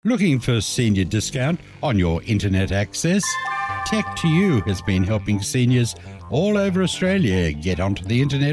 Looking for senior discount on your internet access? Tech2U has been helping seniors all over Australia get onto the internet